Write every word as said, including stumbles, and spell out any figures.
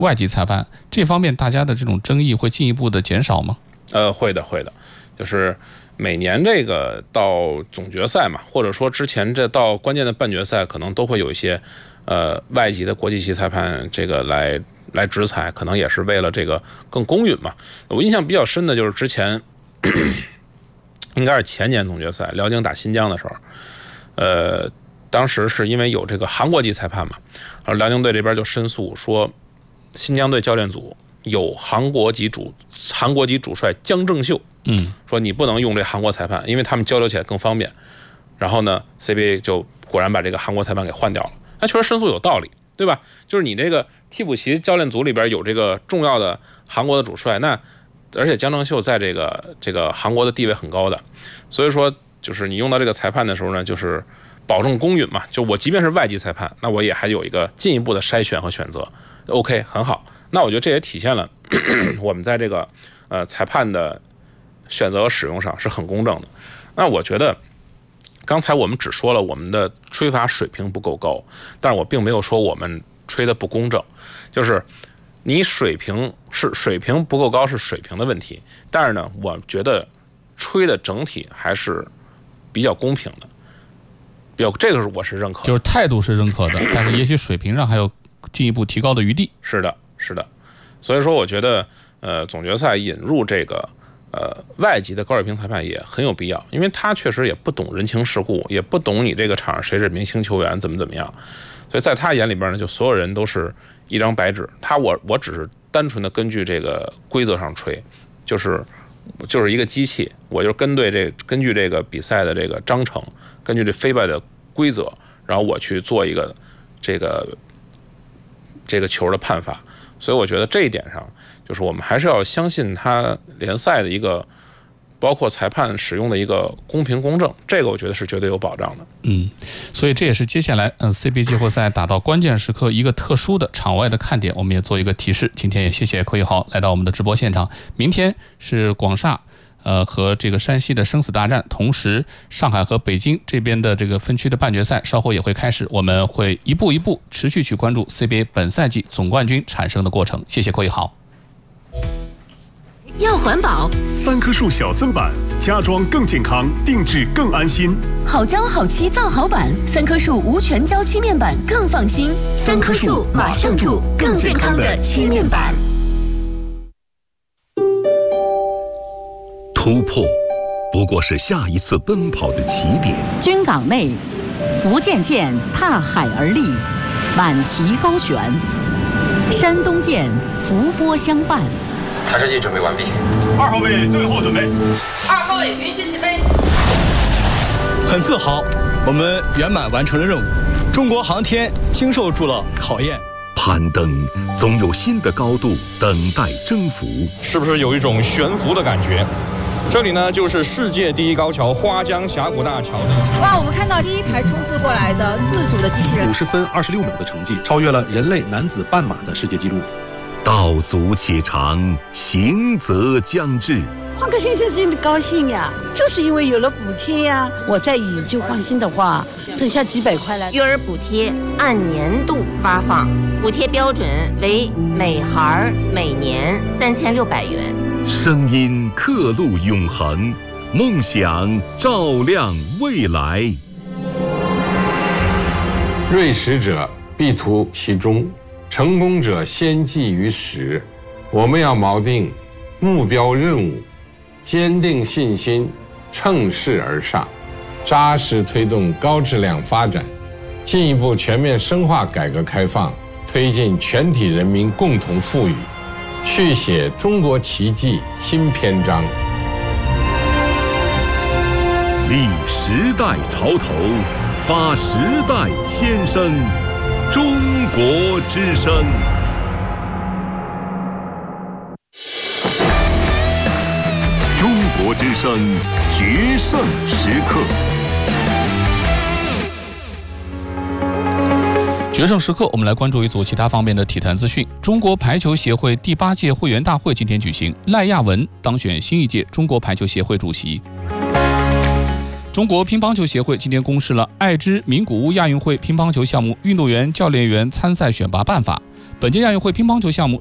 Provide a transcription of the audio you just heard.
外籍裁判，这方面大家的这种争议会进一步的减少吗？ 呃，会的，会的，就是每年这个到总决赛嘛，或者说之前这到关键的半决赛，可能都会有一些呃外籍的国际级裁判这个来来执裁，可能也是为了这个更公允嘛。我印象比较深的就是之前应该是前年总决赛辽宁打新疆的时候，呃，当时是因为有这个韩国籍裁判嘛，而辽宁队这边就申诉说，新疆队教练组有韩国籍主韩国籍主帅姜正秀， 嗯， 说你不能用这韩国裁判，因为他们交流起来更方便。然后呢 ，C B A 就果然把这个韩国裁判给换掉了。那确实申诉有道理，对吧？就是你这个替补席教练组里边有这个重要的韩国的主帅，那而且姜正秀在这个这个韩国的地位很高的，所以说就是你用到这个裁判的时候呢，就是保证公允嘛。就我即便是外籍裁判，那我也还有一个进一步的筛选和选择。OK， 很好。那我觉得这也体现了咳咳我们在这个呃裁判的选择和使用上是很公正的。那我觉得刚才我们只说了我们的吹罚水平不够高，但是我并没有说我们吹的不公正，就是你水平是水平不够高是水平的问题，但是呢，我觉得吹的整体还是比较公平的，比较这个是我是认可的， 就是态度是认可的，但是也许水平上还有进一步提高的余地。 是的，是的，所以说我觉得，呃，总决赛引入这个呃外籍的高水平裁判也很有必要，因为他确实也不懂人情世故，也不懂你这个场上谁是明星球员怎么怎么样，所以在他眼里边呢，就所有人都是一张白纸，他我我只是单纯的根据这个规则上吹，就是就是一个机器，我就根据这根据这个比赛的这个章程，根据这飞拜的规则，然后我去做一个这个。这个球的判罚，所以我觉得这一点上，就是我们还是要相信他联赛的一个，包括裁判使用的一个公平公正，这个我觉得是绝对有保障的。 嗯，所以这也是接下来嗯 C B A 季后赛打到关键时刻一个特殊的场外的看点，我们也做一个提示。今天也谢谢寇一豪来到我们的直播现场。明天是广厦。呃，和这个山西的生死大战，同时上海和北京这边的这个分区的半决赛稍后也会开始，我们会一步一步持续去关注 C B A 本赛季总冠军产生的过程。谢谢寇一豪。 要环保， 三棵树小森板，家装更健康，定制更安心。 好胶好漆造好板，三棵树无全胶漆面板更放心。三棵树马上住更健康的漆面板。 突破不过是下一次奔跑的起点。 军港内，福建舰踏海而立，满旗高悬；山东舰伏波相伴。 探视器准备完毕。 二号位最后准备。 二号位允许起飞。 很自豪，我们圆满完成了任务。中国航天经受住了考验。 攀登总有新的高度等待征服， 是不是有一种悬浮的感觉？这里呢，就是世界第一高桥花江峡谷大桥。 哇，我们看到第一台冲刺过来的自主的机器人， 五十分二十六秒的成绩，超越了人类男子半马的世界纪录。 道阻且长，行则将至。 换个先生真的高兴呀，就是因为有了补贴呀。我在乙就放心的话，挣下几百块来。 育儿补贴按年度发放，补贴标准为每孩每年三千六百元。 声音刻录永恒，梦想照亮未来。 锐实者必图其中，成功者先记于始。我们要锚定目标任务，坚定信心，乘势而上，扎实推动高质量发展，进一步全面深化改革开放，推进全体人民共同富裕，续写中国奇迹新篇章。 立时代潮头，发时代先声，中国之声。中国之声决胜时刻。 决胜时刻，我们来关注一组其他方面的体坛资讯。中国排球协会第八届会员大会今天举行，赖亚文当选新一届中国排球协会主席。中国乒乓球协会今天公示了爱知名古屋亚运会乒乓球项目运动员、教练员参赛选拔办法。 本届亚运会乒乓球项目